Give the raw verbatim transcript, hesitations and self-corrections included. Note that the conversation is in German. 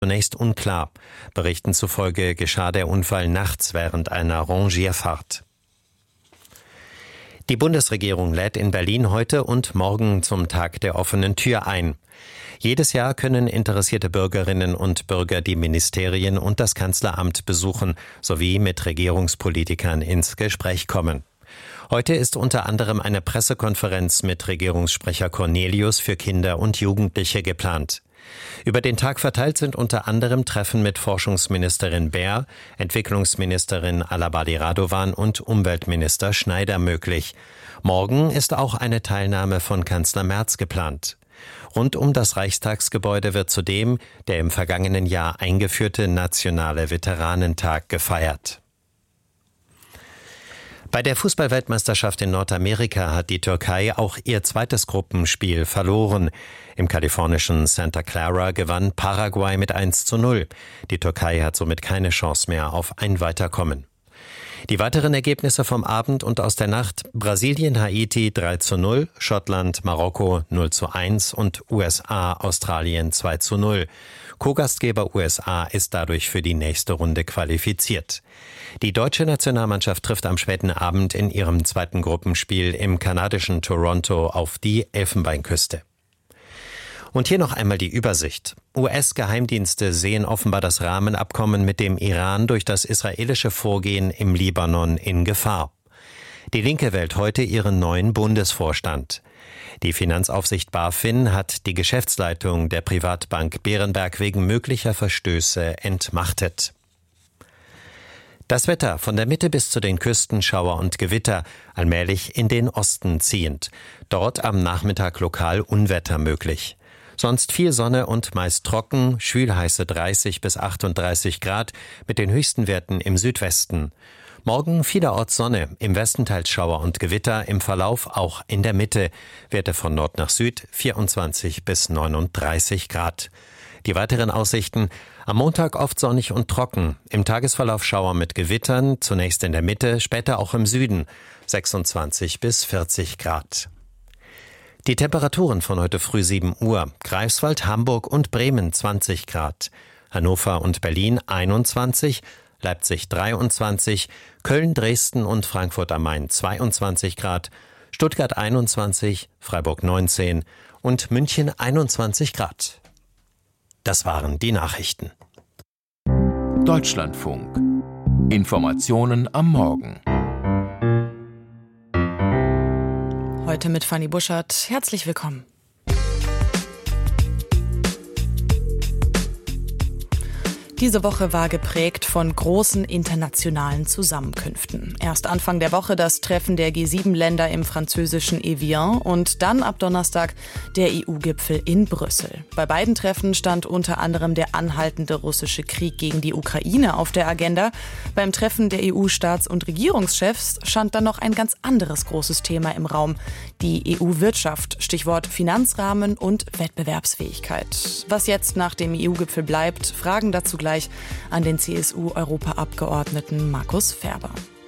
zunächst unklar. Berichten zufolge geschah der Unfall nachts während einer Rangierfahrt. Die Bundesregierung lädt in Berlin heute und morgen zum Tag der offenen Tür ein. Jedes Jahr können interessierte Bürgerinnen und Bürger die Ministerien und das Kanzleramt besuchen sowie mit Regierungspolitikern ins Gespräch kommen. Heute ist unter anderem eine Pressekonferenz mit Regierungssprecher Cornelius für Kinder und Jugendliche geplant. Über den Tag verteilt sind unter anderem Treffen mit Forschungsministerin Baer, Entwicklungsministerin Alabadi Radovan und Umweltminister Schneider möglich. Morgen ist auch eine Teilnahme von Kanzler Merz geplant. Rund um das Reichstagsgebäude wird zudem der im vergangenen Jahr eingeführte Nationale Veteranentag gefeiert. Bei der Fußballweltmeisterschaft in Nordamerika hat die Türkei auch ihr zweites Gruppenspiel verloren. Im kalifornischen Santa Clara gewann Paraguay mit eins zu null. Die Türkei hat somit keine Chance mehr auf ein Weiterkommen. Die weiteren Ergebnisse vom Abend und aus der Nacht: Brasilien, Haiti drei zu null, Schottland, Marokko null zu eins und U S A, Australien zwei zu null. Co-Gastgeber U S A ist dadurch für die nächste Runde qualifiziert. Die deutsche Nationalmannschaft trifft am späten Abend in ihrem zweiten Gruppenspiel im kanadischen Toronto auf die Elfenbeinküste. Und hier noch einmal die Übersicht. U S-Geheimdienste sehen offenbar das Rahmenabkommen mit dem Iran durch das israelische Vorgehen im Libanon in Gefahr. Die Linke wählt heute ihren neuen Bundesvorstand. Die Finanzaufsicht BaFin hat die Geschäftsleitung der Privatbank Berenberg wegen möglicher Verstöße entmachtet. Das Wetter: von der Mitte bis zu den Küsten Schauer und Gewitter, allmählich in den Osten ziehend. Dort am Nachmittag lokal Unwetter möglich. Sonst viel Sonne und meist trocken, schwülheiße dreißig bis achtunddreißig Grad mit den höchsten Werten im Südwesten. Morgen vielerorts Sonne, im Westen teils Schauer und Gewitter, im Verlauf auch in der Mitte. Werte von Nord nach Süd vierundzwanzig bis neununddreißig Grad. Die weiteren Aussichten: am Montag oft sonnig und trocken, im Tagesverlauf Schauer mit Gewittern, zunächst in der Mitte, später auch im Süden, sechsundzwanzig bis vierzig Grad. Die Temperaturen von heute früh sieben Uhr: Greifswald, Hamburg und Bremen zwanzig Grad, Hannover und Berlin einundzwanzig, Leipzig dreiundzwanzig, Köln, Dresden und Frankfurt am Main zweiundzwanzig Grad, Stuttgart einundzwanzig, Freiburg neunzehn und München einundzwanzig Grad. Das waren die Nachrichten. Deutschlandfunk. Informationen am Morgen. Heute mit Fanny Buschert. Herzlich willkommen. Diese Woche war geprägt von großen internationalen Zusammenkünften. Erst Anfang der Woche das Treffen der G sieben Länder im französischen Evian und dann ab Donnerstag der E U-Gipfel in Brüssel. Bei beiden Treffen stand unter anderem der anhaltende russische Krieg gegen die Ukraine auf der Agenda. Beim Treffen der E U-Staats- und Regierungschefs stand dann noch ein ganz anderes großes Thema im Raum: die E U-Wirtschaft, Stichwort Finanzrahmen und Wettbewerbsfähigkeit. Was jetzt nach dem E U-Gipfel bleibt, Fragen dazu gleich an den C S U-Europaabgeordneten Markus Ferber.